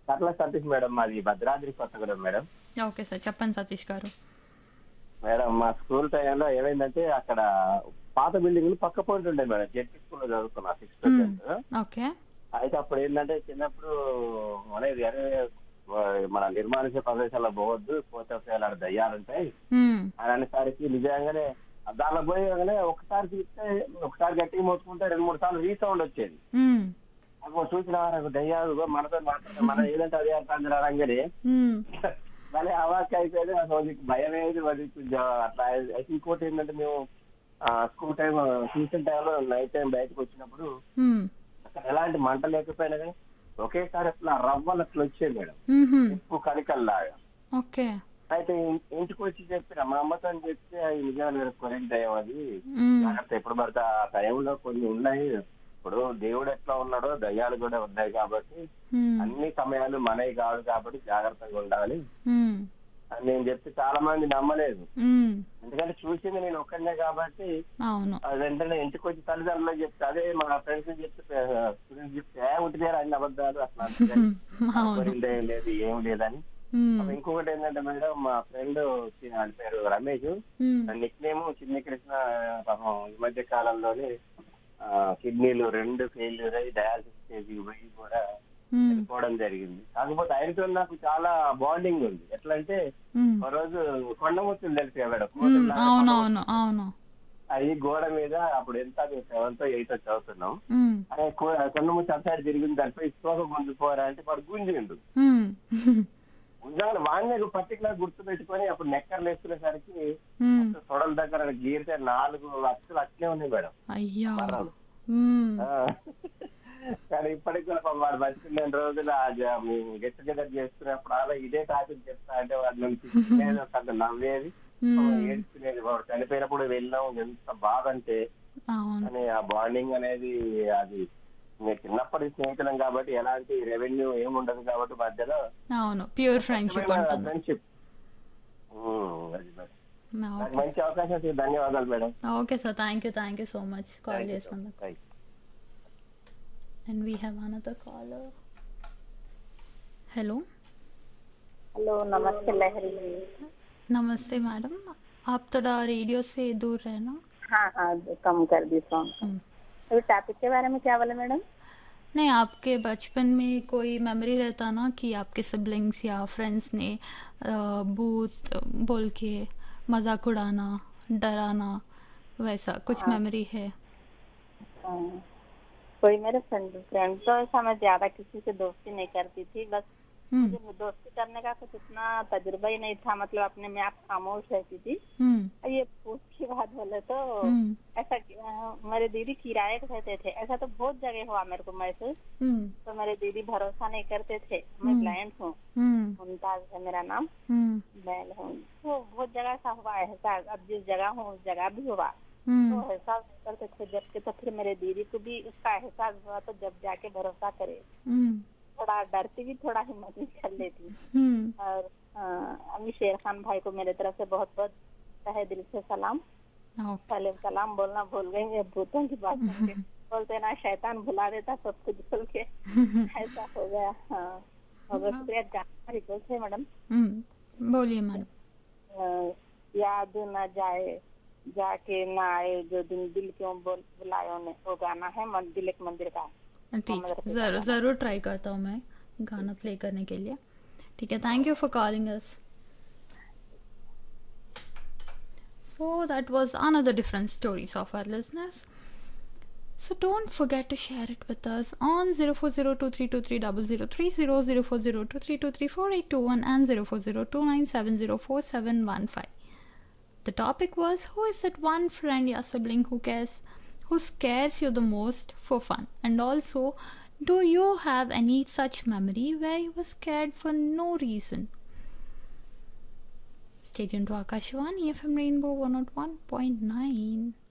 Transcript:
కట్ల Satish madam, మాది Bhadradri Kothagudem madam. Okay sir, చెప్పండి సతీష్ గారు. మేడం మా స్కూల్ టైంలో ఏమైందంటే అక్కడ పాత బిల్డింగ్లు పక్క పోటీ ఉండే మేడం. జెడ్పీ స్కూల్లో చదువుకున్నా 6th to హ్మ్. 10th. ఓకే. అయితే అప్పుడు ఏంటంటే చిన్నప్పుడు అనేది అరే మన నిర్మానుష్య ప్రదేశాల్లో పోవద్దు, పోతే ఒకవేళ ఆడ దయ్యాలుంటాయి హ్మ్. అని అనేసరికి నిజంగానే దానిలో పోయగానే ఒకసారి తీస్తే ఒకసారి గట్టిగా మోసుకుంటే 2-3 సార్లు రీసౌండ్ వచ్చేది. హ్మ్. అప్పుడు చూసిన వారు దయ్యాలు మనతో మాట్లాడే మన ఏదంటే అదే అంటారు అనగానే హ్మ్. మళ్ళీ అవాక్ అయిపోయింది. అసలు నీకు భయం ఏది మరి అట్లా. అయితే ఇంకోటి ఏంటంటే మేము స్కూల్ టైం ట్యూషన్ టైంలో నైట్ టైం బయటకు వచ్చినప్పుడు హ్మ్. అక్కడ ఎలాంటి మంట లేకపోయినా కానీ ఒకేసారి అట్లా రవ్వలు అట్లా వచ్చేది మేడం, హుహు. ఉప్పు కణికల్లాగా. ఓకే. అయితే ఇంటికి వచ్చి చెప్పిన మా అమ్మతో చెప్తే అది నిజంగా కొరెంట్ టైం అది హ్మ్. జాగ్రత్త. ఎప్పుడు పడితే ఆ టైంలో కొన్ని ఉన్నాయి. ఇప్పుడు దేవుడు ఎట్లా ఉన్నాడో దయ్యాలు కూడా ఉన్నాయి కాబట్టి హ్మ్. అన్ని సమయాలు మనవి కాదు కాబట్టి జాగ్రత్తగా ఉండాలి హ్మ్. అని నేను చెప్తే చాలా మంది నమ్మలేదు. హ్మ్. ఎందుకంటే చూసింది నేను ఒక్కనే కాబట్టి అవును. అది వెంటనే ఇంటికి వచ్చి తల్లిదండ్రులకు చెప్తే అదే మా ఫ్రెండ్స్ చెప్తే స్టూడెంట్స్ చెప్తే ఉంటున్నారు అన్ని అబద్ధాలు అట్లా అంటున్నారు, అవును. ఏం లేదు ఏం లేదని. హ్మ్. ఇంకొకటి ఏంటంటే మేడం, మా ఫ్రెండ్ ఆయన పేరు రమేష్, హ్మ్. Nick name Chinni Krishna. పాపం ఈ మధ్య కాలంలోనే కిడ్నీలు 2 ఫెయిల్యూర్ అయ్యి డయాలసిస్ స్టేజ్కి పోయి కూడా హ్మ్. చనిపోవడం జరిగింది. కాకపోతే ఆయనతో నాకు చాలా బాండింగ్ ఉంది. ఎట్లా అంటే హ్మ్. ఒక రోజు కొండముచ్చులు తెలుసు కదా మేడం, హ్మ్. కోతుల్లాగా అవునవును. కొండముచ్చులు. అవును. అవి గోడ మీద అప్పుడు ఎంత 7th or 8th చదువుతున్నాం. హ్మ్. అదే కొండముచ్చు అటు సైడ్ తిరిగింది, దానిపై తోక గుంజుకోరా అంటే వాడు గుంజిండు. హ్మ్. ఉద్యోగాలు వాడినే పర్టికులర్ గుర్తు పెట్టుకొని అప్పుడు నెక్కర్లు వేసుకునేసరికి హ్మ్. తొడల దగ్గర గీరితే 4 అచ్చులు అట్లే ఉన్నాయి మేడం, అయ్యో! మర్రలు. హ్మ్. ఆ. కానీ ఇప్పటికి కూడా పాపం వాడు బతికిన రోజులు గెట్ టుగెదర్ చేసుకునేప్పుడు అలా ఇదే టాపిక్ చెప్తా అంటే వాడు నన్ను తిట్టుకునేది, ఒక నవ్వేది, హ్మ్. ఏడ్చుకునేది. వాడు చనిపోయినప్పుడు వెళ్ళాం, ఎంత బాధ అంటే. అవును. కానీ ఆ బాండింగ్ అనేది అది నేను చిన్నప్పటి స్నేహితులం కాబట్టి ఎలాంటి రెవెన్యూ ఏముండదు కాబట్టి మధ్యలో అవును. ప్యూర్ ఫ్రెండ్‌షిప్ స్వచ్ఛమైన ఉంటుంది. ఫ్రెండ్షిప్. అది మేడం. నాకు ఓకే. మంచి అవకాశం ఇచ్చి ధన్యవాదాలు madam. Okay sir. Thank you. Thank you so much call thank you so much. చేసినందుకు. Thank you. And we have another caller. Hello. Hello, नमस्ते लहरी जी। नमस्ते मैडम, आप थोड़ा रेडियो से दूर रहना। हाँ हाँ, कम कर दी साउंड। हम्म। तो टॉपिक के बारे में क्या बोले मैडम? नहीं, आपके बचपन में कोई मेमोरी रहता ना कि आपके सिबलिंग्स या फ्रेंड्स ने भूत बोल के मजाक उड़ाना, डराना, वैसा कुछ हाँ, मेमोरी है? हाँ। कोई मेरे फ्रेंड तो ऐसा मैं ज्यादा किसी से दोस्ती नहीं करती थी, बस हम्म। मुझे दोस्ती करने का कुछ इतना तजुर्बा ही नहीं था, मतलब अपने में आप खामोश रहती थी। हम्म। ये पूछ की बात बोले तो ऐसा मेरे दीदी किराए पे रहते थे, ऐसा तो बहुत जगह हुआ मेरे को महसूस। तो मेरे दीदी भरोसा नहीं करते थे। मैं ब्लाइंड हूँ, मुमताज है मेरा नाम, मैं हूँ। तो बहुत जगह ऐसा हुआ एहसास, अब जिस जगह हूँ उस जगह भी हुआ तो एहसास करते थे। जबकि तो फिर मेरे दीदी को भी उसका एहसास हुआ, तो जब जाके भरोसा करे थोड़ा डरती भी, थोड़ा हिम्मत भी कर लेती। और अभी शेर खान भाई को मेरे तरफ से बहुत बहुत तहे दिल से सलाम। पहले सलाम बोलना भूल गई मैं, भूतों की बात करके बोलते ना शैतान भुला देता सब कुछ बोल के ऐसा हो गया। हाँ, बहुत शुक्रिया। गाना रिक्वेस्ट है मैडम। बोलिए मैडम। याद न जाए जाके ना आए जो दिन दिल क्यों बुलायो ने, वो गाना है दिल एक मंदिर का। ठीक, ज़रूर ट्राई करता हूँ मैं गाना प्ले करने के लिए। ठीक है, thank you for calling us. So that was another different stories of our listeners. So don't forget to share it with us on 0402323003, 0402323481 and 040297047115. The topic was, who is that one friend or sibling who scares you the most for fun? And also, do you have any such memory where you were scared for no reason? Stay tuned to Akashvani FM Rainbow 101.9.